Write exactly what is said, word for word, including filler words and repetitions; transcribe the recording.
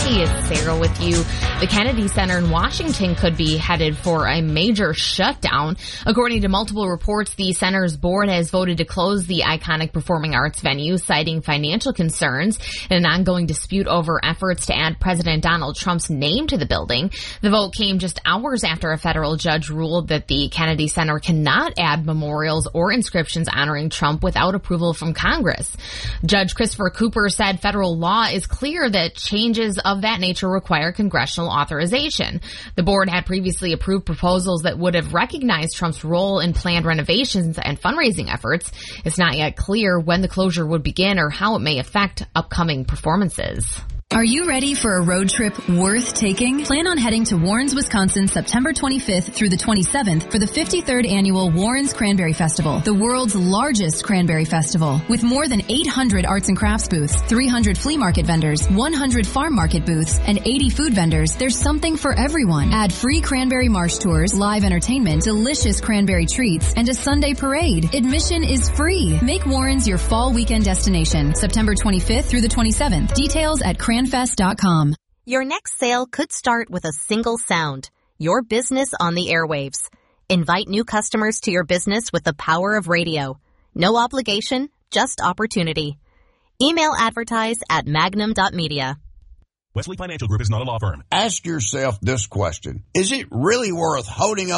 Hey, it's Sarah with you. The Kennedy Center in Washington could be headed for a major shutdown. According to multiple reports, the center's board has voted to close the iconic performing arts venue, citing financial concerns and an ongoing dispute over efforts to add President Donald Trump's name to the building. The vote came just hours after a federal judge ruled that the Kennedy Center cannot add memorials or inscriptions honoring Trump without approval from Congress. Judge Christopher Cooper said federal law is clear that changes of that nature require congressional authorization. The board had previously approved proposals that would have recognized Trump's role in planned renovations and fundraising efforts. It's not yet clear when the closure would begin or how it may affect upcoming performances. Are you ready for a road trip worth taking? Plan on heading to Warrens, Wisconsin, September twenty-fifth through the twenty-seventh for the fifty-third Annual Warrens Cranberry Festival, the world's largest cranberry festival. With more than eight hundred arts and crafts booths, three hundred flea market vendors, one hundred farm market booths, and eighty food vendors, there's something for everyone. Add free cranberry marsh tours, live entertainment, delicious cranberry treats, and a Sunday parade. Admission is free. Make Warrens your fall weekend destination, September twenty-fifth through the twenty-seventh. Details at cranfest dot com. Your next sale could start with a single sound. Your business on the airwaves. Invite new customers to your business with the power of radio. No obligation, just opportunity. Email advertise at magnum dot media. Wesley Financial Group is not a law firm. Ask yourself this question. Is it really worth holding